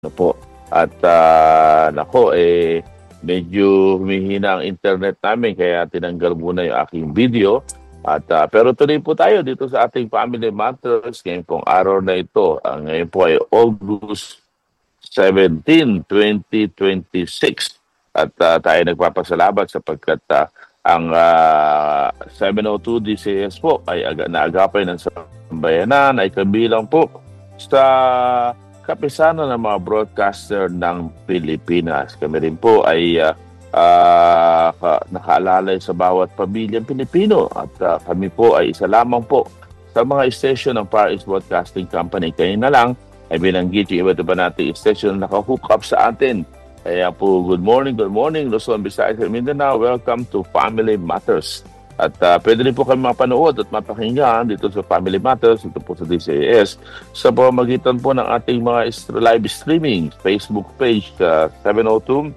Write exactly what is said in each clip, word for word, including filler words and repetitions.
Ano po. At ah, nako, eh, medyo humihina ang internet namin kaya tinanggal muna yung aking video. At ah, pero tuloy po tayo dito sa ating Family Matters ngayong pong araw na ito. Ang ngayon po ay August seventeenth, twenty twenty-six. At ah, tayo nagpapasalamat sapagkat ah, ang ah, seven oh two D C S po ay aga, naagapay ng sambayanan ay kabilang po sa kapisanan ng mga broadcaster ng Pilipinas. Kami rin po ay ah, ah, ka- nakaalalay sa bawat pamilyang Pilipino at ah, kami po ay isa lamang po sa mga station ng Far East Broadcasting Company. Kaya na lang ay binanggit yung iba't iba nating station na naka-hook up sa atin. Kaya po, good morning, good morning, Luzon, Visayas, and Mindanao. Welcome to Family Matters. At uh, pwede rin po kami mapanood at mapakinggan dito sa Family Matters, dito po sa D C A S, sa pamamagitan po ng ating mga ist- live streaming, Facebook page, uh, seven oh two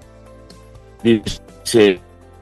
D C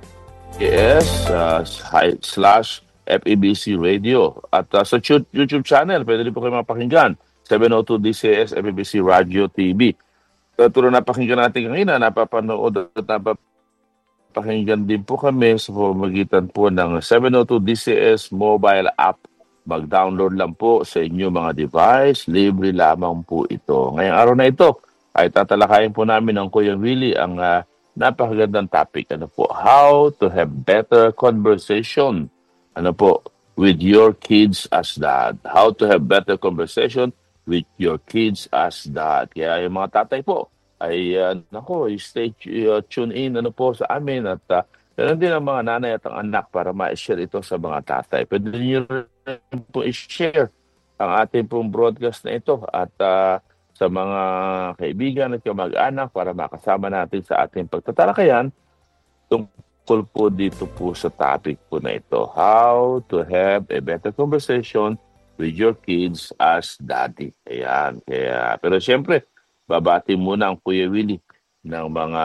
A S uh, hi- slash F E B C Radio. At uh, sa chu- YouTube channel, pwede rin po kayo mapakinggan, seven oh two D C A S F E B C Radio T V. Katulad na pakinggan natin kanina, napapanood at napapakinggan din po kami sa pamamagitan po ng seven oh two D C S mobile app. Mag-download lang po sa inyo mga device, libre lamang po ito. Ngayong araw na ito ay tatalakayin po namin ng Kuya Willie ang ah, napakagandang topic. Ano po? How to have better conversation. Ano po? With your kids as dad. How to have better conversation with your kids as dad. Kaya yung mga tatay po ay uh, nako, stay uh, tune in ano po sa amin at uh, ganun din ang mga nanay at ang anak para ma-share ito sa mga tatay. Pwede niyo rin po i-share ang ating pong broadcast na ito at uh, sa mga kaibigan at kamag-anak para makasama natin sa ating pagtatalakayan tungkol po dito po sa topic po na ito. How to have a better conversation with your kids as daddy. Ayan. Kaya, pero siyempre, babati muna ang Kuya Willie ng mga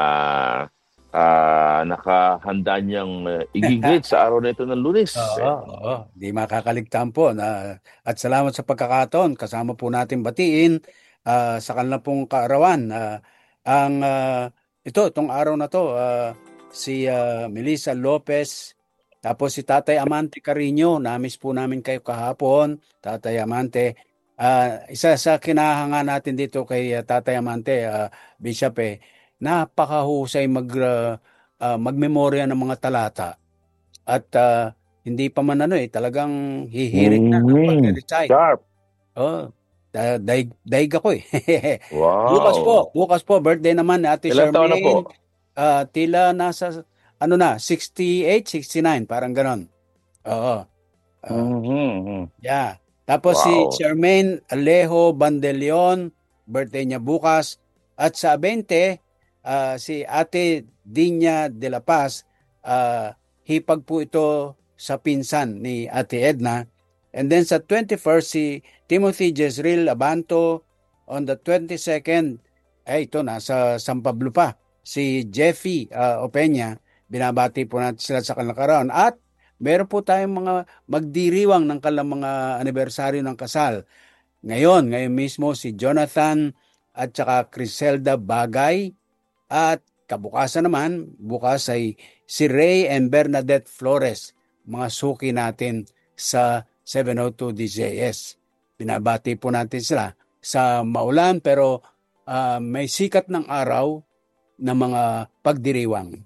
ah, nakahanda niyang uh, igigit sa araw na ito ng Lunes. Oo, Ayan. oo. Di makakaligtaan po na at salamat sa pagkakataon. Kasama po natin batiin ah, sa kanila pong kaarawan. Ah, ang ah, ito, itong araw na to, ah, si ah, Melissa Lopez, tapos si Tatay Amante Carino, namiss po namin kayo kahapon, Tatay Amante. Ah, isa sa kinahanga natin dito kay ah, Tatay Amante, ah, Bishop, eh, napakahusay mag, ah, ah, magmemorya ng mga talata. At ah, hindi pa man ano eh, talagang hihilig na ng Mhm. pag-recite. Sharp. Oh, da- daig, daig ako eh. Bukas po, Wow. bukas po, birthday naman ni Ate Ilan taon na po? Charmaine. Ah, tila nasa, ano na, sixty-eight, sixty-nine, parang ganon. Oo. Ah, Mhm. yeah. Tapos si Wow. Charmaine Alejo Bandelion, birthday niya bukas. At sa twenty, ah, si Ate Dinya de la Paz, ah, hipag po ito sa pinsan ni Ate Edna. And then sa twenty-first, si Timothy Jezreel Abanto. On the twenty-second, ay ito, nasa San Pablo pa. Si Jeffy ah, Opeña, binabati po natin sila sa kanilang karoon. At meron po tayong mga magdiriwang ng kanilang mga anibersaryo ng kasal. Ngayon, ngayon mismo si Jonathan at saka Criselda Bagay. At kabukasan naman, bukas ay si Ray and Bernadette Flores, mga suki natin sa seven oh two D J S. Binabati po natin sila sa maulan pero ah, may sikat ng araw na mga pagdiriwang.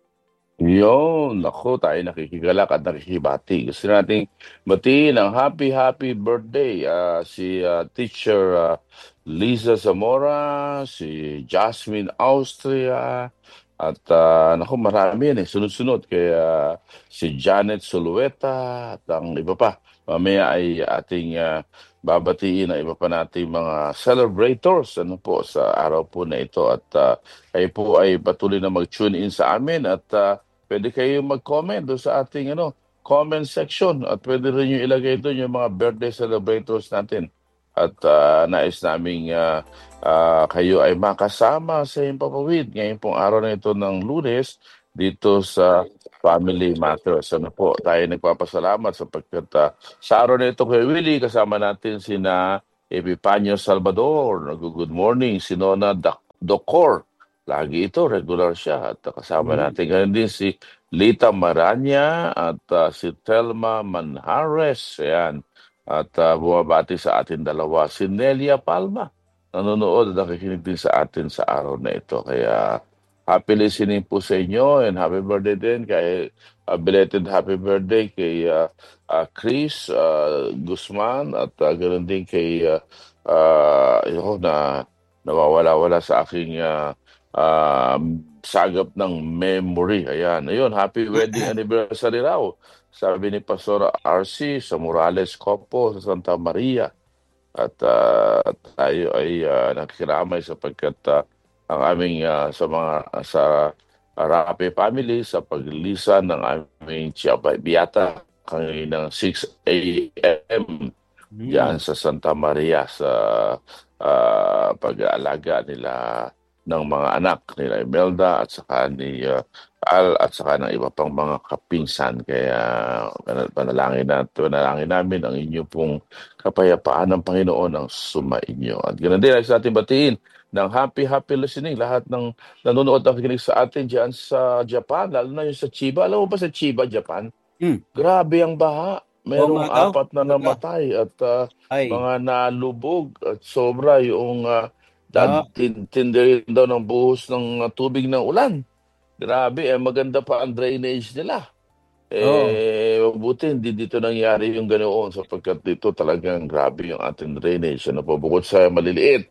Yun, naku, tayo nakikigalak at nakikibati. Gusto nating batiin ang happy, happy birthday ah, si ah, Teacher ah, Liza Zamora, si Jasmine Austria, at ah, naku, marami yan eh, sunod-sunod. Kaya si Janet Sulueta at ang iba pa. Mamaya ay ating ah, babatiin ang iba pa nating mga celebrators ano po sa araw po na ito. At ah, kayo po ay patuloy na mag-tune in sa amin at ah, pwede kayo mag-comment doon sa ating ano, comment section at pwede rin yung ilagay doon yung mga birthday celebrators natin. At ah, nais naming ah, ah, kayo ay makasama sa Himpapawid ngayon pong araw na ito ng Lunes dito sa Family Matters. Ano po, tayo nagpapasalamat sapagkat ah, sa araw na ito kay Willie, kasama natin sina Epipanio Salvador. Good morning, si Nona Docor. Lagi ito, regular siya. At kasama Mm. natin. Ganun din si Lita Maranya at ah, si Telma Manhares. Ayan. At ah, bumabati sa atin dalawa. Si Nelia Palma. Nanonood at nakikinig din sa atin sa araw na ito. Kaya happy listening po sa inyo and happy birthday din kay ah, belated happy birthday kay ah, ah, Chris ah, Guzman at uh, ganoon din kay ah, ah, yun, na nawawala-wala sa aking ah, ah, sagap ng memory. Ayan, ayun, happy wedding anniversary raw. Sabi ni Pastor R C sa Morales Copo sa Santa Maria. At ah, tayo ay ah, nakikiramay sapagkat ah, ang aming ah, sa mga sa Rape family sa paglilisan ng aming Chiaba Biata kaninang six a m Mm. diyan sa Santa Maria sa ah, pag-aalaga nila ng mga anak nila Imelda at saka ni ah, Al at saka ng iba pang mga kapinsan. Kaya panal- panalangin na panalangin namin ang inyo pong kapayapaan ng Panginoon ang sumainyo. At ganoon din ay sa ating batiin ng happy, happy listening. Lahat ng nanonood at nakikinig sa atin dyan sa Japan, lalo na yung sa Chiba. Alam mo ba sa Chiba, Japan? Mm. Grabe ang baha. Oo Merong nga daw, apat na talaga. namatay at ah, Ay, mga nalubog at sobra yung uh, ah, tindi rin daw ng buhos ng ah, tubig ng ulan. Grabe, eh, maganda pa ang drainage nila. oo. Eh, mabuti hindi dito nangyari yung ganoon sapagkat dito talagang grabe yung ating drainage. Ano po, bukod sa maliliit,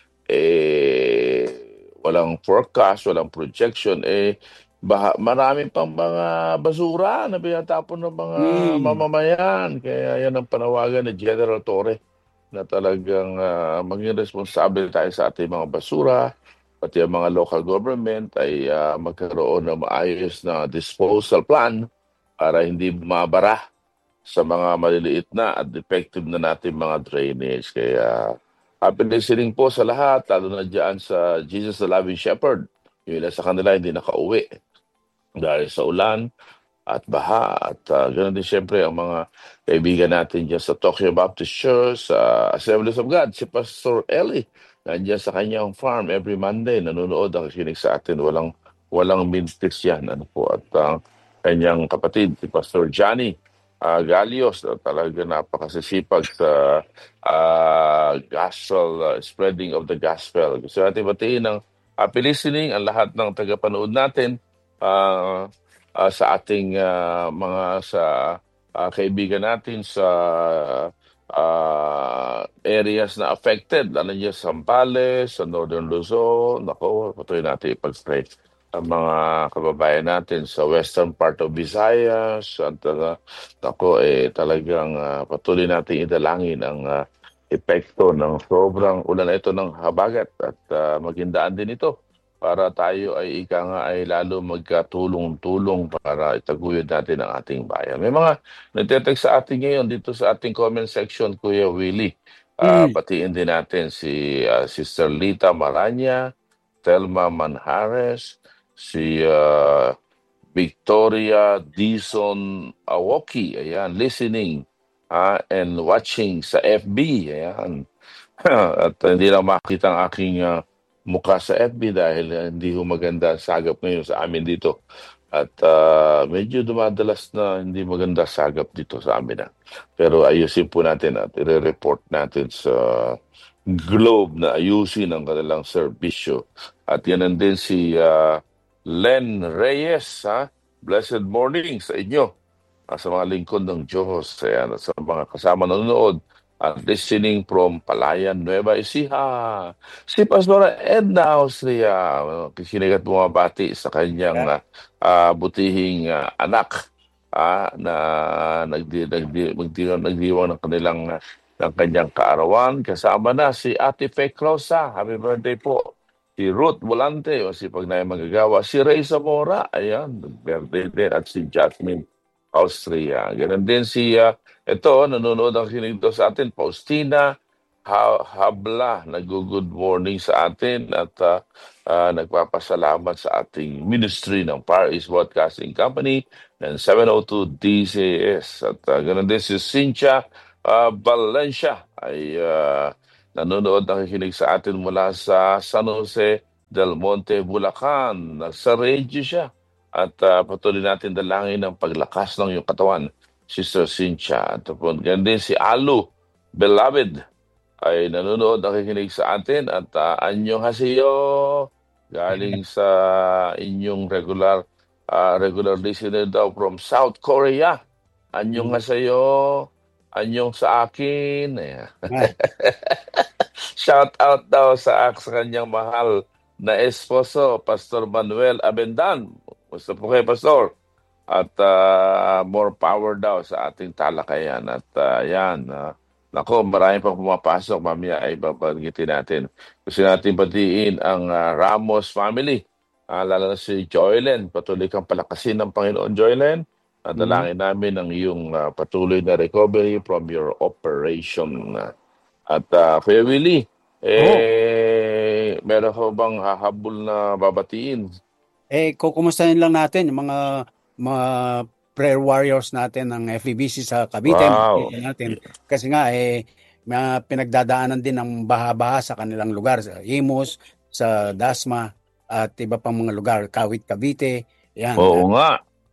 eh, walang forecast, walang projection, eh, baha, marami pang mga basura na pinatapon ng mga Mm. mamamayan. Kaya yan ang panawagan ni General Torre na talagang ah, maging responsable tayo sa ating mga basura, pati ang mga local government ay ah, magkaroon ng maayos na disposal plan para hindi mabara sa mga maliliit na at defective na natin mga drainage. Kaya happy listening po sa lahat, lalo na dyan sa Jesus the Loving Shepherd. Yung ilan sa kanila hindi nakauwi dahil sa ulan at baha at uh, ganoon din siyempre ang mga kaibigan natin dyan sa Tokyo Baptist Church, sa Assemblies of God, si Pastor Ellie, nandiyan sa kanyang farm every Monday, nanonood ang kikinig sa atin, walang walang mintis yan, ano po, at ang kanyang kapatid, si Pastor Johnny uh, Galios, na talaga napakasisipag sa uh, gospel, uh, spreading of the gospel. Gusto natin batiin ng happy listening ang lahat ng tagapanood natin, uh, ah, sa ating ah, mga sa ah, kaibigan natin sa ah, areas na affected, lalo niya sa Zambales, sa Northern Luzon. Nako, patuloy natin ipag-pray ang mga kababayan natin sa western part of Visayas. At uh, nako, eh, talagang ah, patuloy natin idalangin ang ah, epekto ng sobrang ulan na ito ng habagat at uh, magindaan din ito para tayo ay ika nga ay lalo magkatulong-tulong para itaguyod natin ang ating bayan. May mga nagte-text sa atin ngayon dito sa ating comment section, Kuya Willie. Ah, Mm. batiin din natin si ah, Sister Lita Maranya, Telma Manhares, si ah, Victoria Dison Awoki, ayan, listening ah, and watching sa F B, ayan. At uh, hindi lang makita ang aking ah, mukha sa F B dahil ah, hindi ho maganda ang sagap ngayon sa amin dito. At ah, medyo dumadalas na hindi maganda sagap dito sa amin. Ah. Pero ayusin po natin at i-report natin sa Globe na ayusin ang kanilang serbisyo. At yan din si ah, Len Reyes. Ha? Blessed morning sa inyo, ah, sa mga lingkod ng Diyos, ayan, at sa mga kasama nanonood at listening from Palayan, Nueva Ecija. Si Pastora Edna Austria, uh, kikinig at bumabati sa kanyang Yeah. ah, ah, butihing ah, anak ah, na nagdi, nagdi, magdi, nagdiwang ng kanilang ah, ng kanyang kaarawan. Kasama na si Ate Fe Rosa. Happy birthday po. Si Ruth Volante, o si Pagnay Magagawa. Si Ray Zamora, ayan, birthday din. At si Jasmine Austria. Ganun din si, ah, ito, nanonood ang kinig daw sa atin, Faustina ha- Habla, nag-good morning sa atin at ah, ah, nagpapasalamat sa ating ministry ng Far East Broadcasting Company ng seven oh two D C S. At ah, ganun din si Cynthia ah, Valencia ay ah, nanonood ang kikinig sa atin mula sa San Jose, Del Monte, Bulacan. Nasa radyo siya. At ah, patuloy natin dalangin ng paglakas ng iyong katawan, Sister Cynthia. At po, ganun din si Alu, beloved, ay nanonood, nakikinig sa atin. At uh, anyong haseyo, galing sa inyong regular ah, regular listener daw from South Korea. Anyong Mm. haseyo, anyong sa akin. Ayan. Ah, Shout out daw sa, sa kanyang mahal na esposo, Pastor Manuel Abendan. Gusto po kayo, Pastor? At ah, more power daw sa ating talakayan. At ah, yan, ah, nako, marami pang pumapasok. Mamaya ay babanggitin natin. Gusto natin batiin ang ah, Ramos family. Ah, lalo na si Joylen. Patuloy kang palakasin ng Panginoon, Joylen. At mm. dalangin namin ang iyong ah, patuloy na recovery from your operation. At ah, Kuya Willie, Oh, eh, meron ko bang hahabol na babatiin? eh kukumustahin lang natin yung mga mga prayer warriors natin ng F E B C sa Cavite, Wow. makikita natin. Kasi nga eh mga pinagdadaanan din ng baha-baha sa kanilang lugar, sa Imus, sa Dasma at iba pang mga lugar, Kawit, Cavite. Yan. Oo Uh, nga.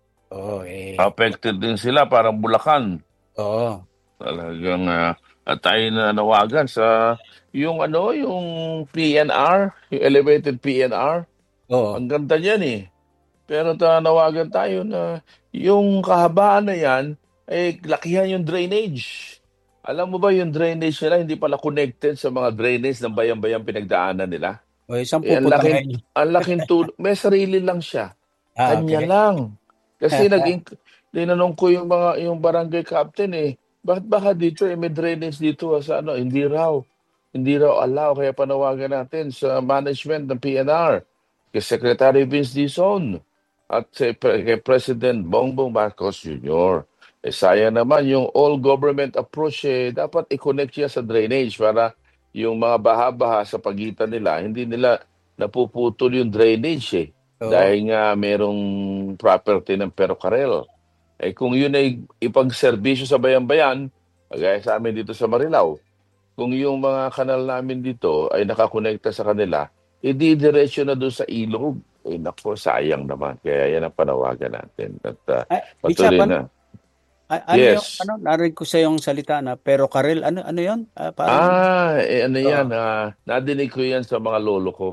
oh, eh, Affected din sila, parang Bulacan. oh, Talagang ah, at tayo na nawagan sa yung ano, yung P N R, yung elevated P N R. oh. Ang ganda niyan eh. Pero tanawagan tayo na yung kahabaan na yan, eh, lakihan yung drainage. Alam mo ba yung drainage nila, hindi pala connected sa mga drainage ng bayan-bayang pinagdaanan nila? Oh, eh, saan Eh, ang pupunta laking, ngayon? ang laking tulong. May sarili lang siya. Ah, Kanya okay. lang. Kasi naging, tinanong ko yung mga, yung barangay captain eh, bakit baka dito eh, may drainage dito ah, sa ano, hindi raw. Hindi raw allow, kaya panawagan natin sa management ng P N R, kay Secretary Vince Dizon, at kay, Pre- kay President Bongbong Marcos Junior Eh sayang naman yung all government approach eh, dapat i-connect siya sa drainage para yung mga baha-baha sa pagitan nila, hindi nila napuputol yung drainage eh. Oo. Dahil nga merong property ng Perocarel. Eh kung yun ay ipagserbisyo sa bayan-bayan, kagaya sa amin dito sa Marilao, kung yung mga kanal namin dito ay nakakonekta sa kanila, edi diretso na doon sa ilog. Eh nako, sayang naman. Kaya yan ang panawagan natin. At ah, Ay, Bishop, patuloy ano, na. a- ano yung, Yes. ano, narinig ko sa yung salita na pero Karel, ano, ano yun? Ah, parang, Ah, eh, ano oh. yan, ah, nadinig ko yan sa mga lolo ko.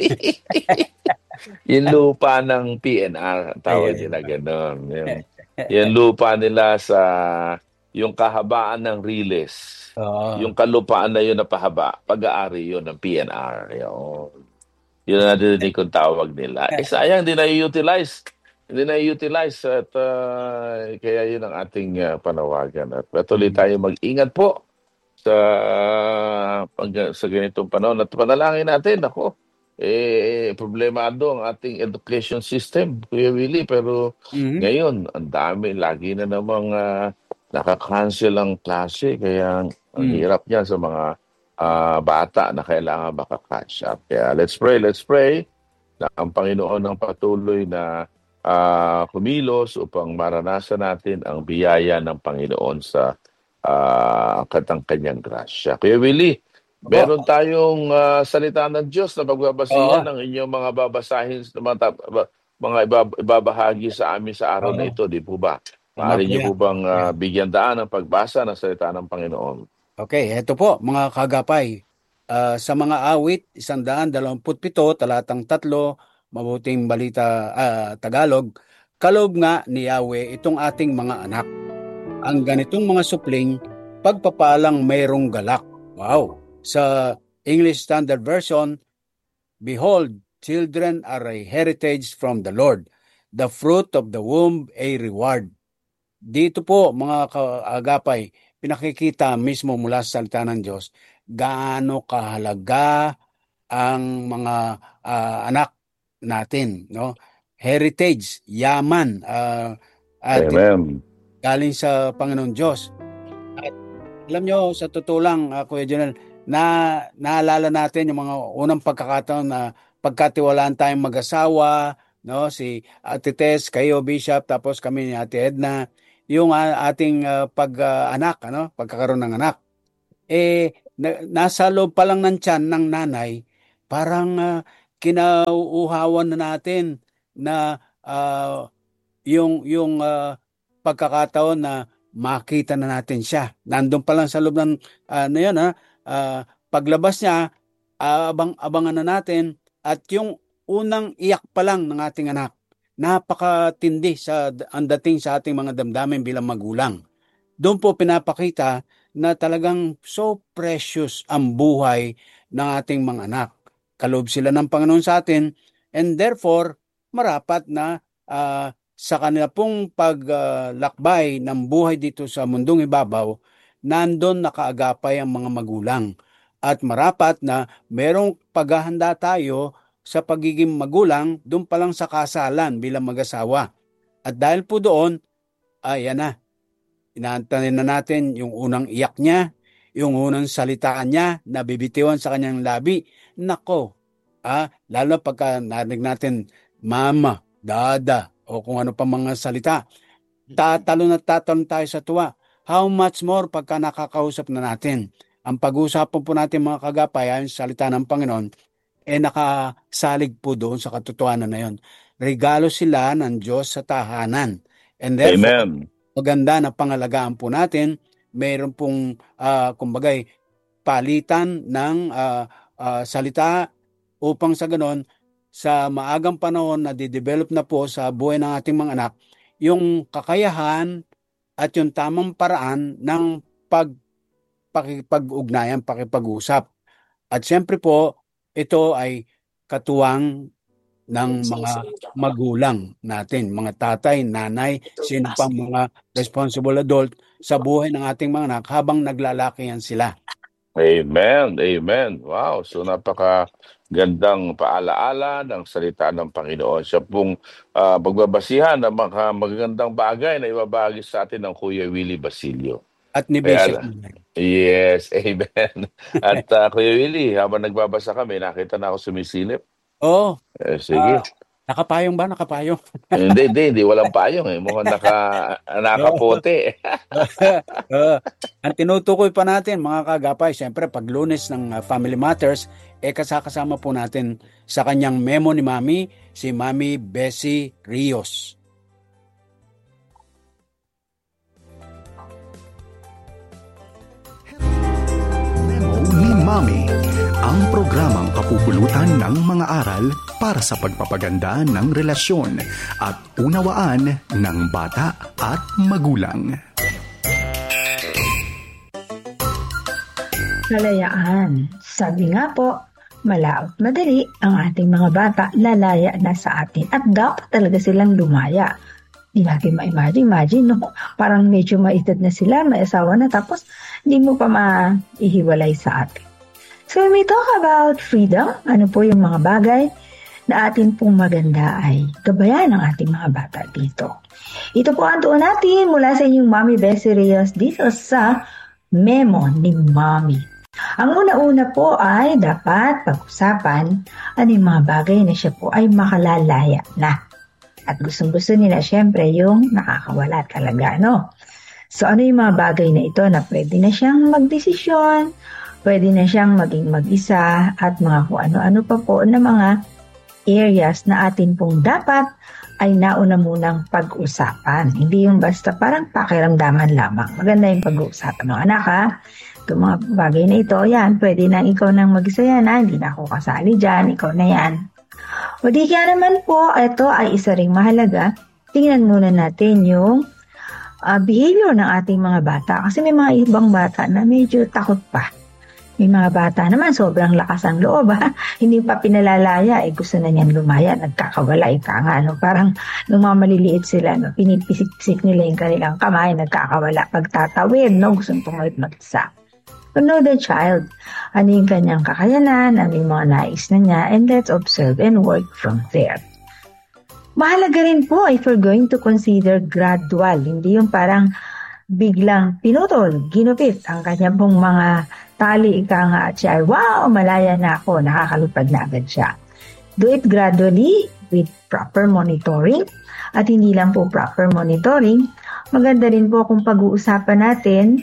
Yung lupa ng P N R, ang Ay, tawag ay, nila gano'n. Yung, yung ay. lupa nila sa, yung kahabaan ng Riles. Oo. Yung kalupaan na yun na pahaba, pag-aari yun ng P N R. Yun. Yun ang nadidinig kong tawag nila. Eh sayang, hindi na-utilize. Hindi na-utilize at ah, kaya yun ang ating ah, panawagan. At patuloy Mm. tayo mag-ingat po sa pag, sa ganitong panahon at panalangin natin ako eh problemado ang ating education system, Kuya Willie, pero Mhm. ngayon ang dami, lagi na namang uh, nakakancel ang klase, kaya ang Mm. hirap niya sa mga ah, bata na kailangan makakatch up. Kaya let's pray, let's pray na ang Panginoon ang patuloy na ah, kumilos upang maranasan natin ang biyaya ng Panginoon sa ah, katang kanyang grasya. Kuya Willie, Opo. meron tayong ah, salita ng Diyos na pagbabasihan Oo. ng inyong mga babasahin, mga, tap- ba- mga ibab- ibabahagi sa amin sa araw na Oo. ito, di po ba? Tama Maaari po niyo po yan. bang ah, Yan. bigyan daan ng pagbasa ng salita ng Panginoon? Okay, eto po, mga kagapay. Ah, sa mga awit, isang daan, dalawamput pito, talatang tatlo, mabuting balita, ah, Tagalog, kalob nga ni Yahweh itong ating mga anak. Ang ganitong mga supling, pagpapalang mayroong galak. Wow! Sa English Standard Version, behold, children are a heritage from the Lord, the fruit of the womb a reward. Dito po, mga kaagapay, pinakikita mismo mula sa salita ng Diyos, gaano kahalaga ang mga ah, anak natin, no? Heritage, yaman, ah, at Amen. galing sa Panginoon Diyos. At alam nyo, sa totoo lang, uh, Kuya Jonel, na naalala natin yung mga unang pagkakataon na pagkatiwalaan tayong mag-asawa, no? Si Ate Tess, kayo, Bishop, tapos kami ni Ate Edna, yung ah, ating ah, pag-anak, ano? Pagkakaroon ng anak. Eh, na- nasa loob pa lang ng tiyan ng nanay, parang ah, kinauuhawan na natin na uh, yung, yung uh, pagkakataon na makita na natin siya. Nandun pa lang sa loob ng uh, na yun, ha? Uh, paglabas niya, uh, abang-abangan na natin at yung unang iyak pa lang ng ating anak, napakatindi sa ang dating sa ating mga damdamin bilang magulang. Doon po pinapakita na talagang so precious ang buhay ng ating mga anak. Kaloob sila ng Panginoon sa atin and therefore marapat na uh, sa kanila pong paglakbay uh, ng buhay dito sa mundong ibabaw, nandun nakaagapay ang mga magulang. At marapat na merong paghahanda tayo sa pagiging magulang doon pa lang sa kasalan bilang mag-asawa. At dahil po doon, ayan na, inaantayin na natin yung unang iyak niya, yung unang salitaan niya na bibitiwan sa kanyang labi. Nako, ah, lalo pagka narinig natin, mama, dada, o kung ano pa mga salita, tatalon at tatalon tayo sa tuwa. How much more pagka nakakausap na natin. Ang pag-uusapan po natin mga kagapay, ayon sa salita ng Panginoon, eh nakasalig po doon sa katotohanan na yun. Regalo sila ng Diyos sa tahanan. And therefore, Amen. Maganda na pangalagaan po natin, mayroon pong, uh, kumbagay, palitan ng uh, uh, salita upang sa ganon, sa maagang panahon na di-develop na po sa buhay ng ating mga anak, yung kakayahan at yung tamang paraan ng pag, pakipag-ugnayan, pakipag-usap. At siyempre po, ito ay katuwang ng mga magulang natin, mga tatay, nanay, sino pang mga responsible adult sa buhay ng ating mga anak habang naglalakihan sila. Amen, amen. Wow, so napaka gandang paalaala ng salita ng Panginoon. Siya pong uh, magbabasihan ng mga magagandang bagay na ibabahagi sa atin ng Kuya Willie Basilio. At ni Bishop. Yes, amen. At uh, Kuya Willie, habang nagbabasa kami, nakita na ako sumisilip. Oo. Oh, eh, sige. Uh, nakapayong ba? Nakapayong? hindi, hindi, hindi. Walang payong eh. Mukhang naka, nakapote. uh, ang tinutukoy pa natin, mga kagapay, siyempre, pag Lunes ng uh, Family Matters, eh kasakasama po natin sa kanyang memo ni Mami, si Mami Bessie Rios. Memo ni Mami. Ang programang kapupulutan ng mga aral para sa pagpapaganda ng relasyon at unawaan ng bata at magulang. Kalayaan. Sabi nga po, malaot madali ang ating mga bata lalaya na sa atin at dapat talaga silang lumaya. Di natin ma-imagine, imagine, no? Parang medyo maedad na sila, may asawa na, tapos hindi mo pa maihiwalay sa atin. So when we talk about freedom, ano po yung mga bagay na atin pong maganda ay gabayan ng ating mga bata dito. Ito po ang tuon natin mula sa inyong Mami Bessie Rios dito sa Memo ni Mami. Ang una-una po ay dapat pag-usapan ano yung mga bagay na siya po ay makalalaya na. At gustong-gusto nila syempre yung nakakawala talaga, no? So ano yung mga bagay na ito na pwede na siyang magdesisyon, pwede na siyang maging mag-isa at mga kung ano-ano pa po na mga areas na atin pong dapat ay nauna munang pag-usapan. Hindi yung basta parang pakiramdaman lamang. Maganda yung pag-uusapan ng anak, ha? Itong mga bagay na ito, yan, pwede na ikaw nang mag-isa yan, ha? Hindi na ako kasali dyan, ikaw na yan. O di kaya naman po, ito ay isa ring mahalaga. Tingnan muna natin yung uh, behavior ng ating mga bata. Kasi may mga ibang bata na medyo takot pa. May mga bata naman, sobrang lakas ang loob, ha? Hindi pa pinalalaya, eh gusto na niyan lumaya, nagkakawala, ika nga, no? Parang nung mga maliliit sila, no? Pinipisik-pisik nila yung kanilang kamay, nagkakawala. Pagtatawid, no? Gustong tumawid mag-isa. So know the child, ano yung kanyang kakayanan, ano yung mga nais na niya, and let's observe and work from there. Mahalaga rin po if we're going to consider gradual, hindi yung parang biglang pinutol, ginupit ang kanyang pong mga tali, ika nga at siya, wow, malaya na ako, nakakalupad na agad siya. Do it gradually with proper monitoring at hindi lang po proper monitoring, maganda rin po kung pag-uusapan natin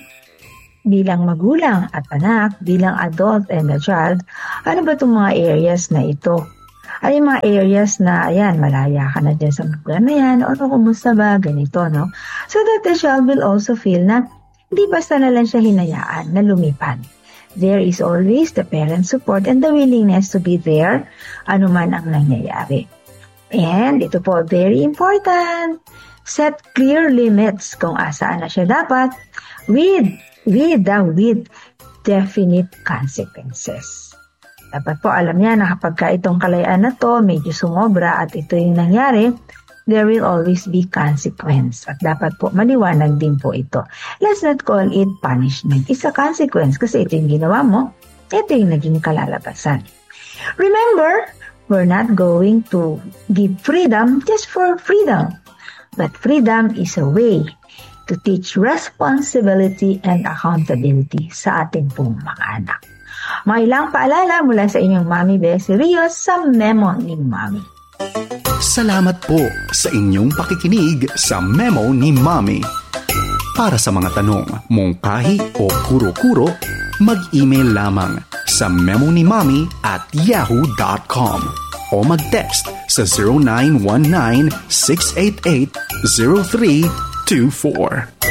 bilang magulang at anak, bilang adult and a child, ano ba itong mga areas na ito? Ay mga areas na, ayan, malaya ka na dyan sa lugar na yan, o kumusta ba, ganito, no? So that the child will also feel na hindi basta na lang siya hinayaan na lumipad. There is always the parent support and the willingness to be there, anuman ang nangyayari. And ito po, very important, set clear limits kung asaan na siya dapat with, with, uh, with definite consequences. Dapat po alam niya na kapag ka itong kalayaan na to medyo sumobra at ito yung nangyari, there will always be consequence. At dapat po maliwanag din po ito. Let's not call it punishment. It's a consequence kasi ito yung ginawa mo, ito yung naging kalalabasan. Remember, we're not going to give freedom just for freedom. But freedom is a way to teach responsibility and accountability sa ating pong mga anak. Mga ilang paalala mula sa inyong Mami Bessie Rios sa Memo ni Mami. Salamat po sa inyong pakikinig sa Memo ni Mami. Para sa mga tanong, mungkahi o kuro-kuro, mag-email lamang sa memonimami at yahoo dot com o mag-text sa zero nine one nine, six eight eight, zero three two four.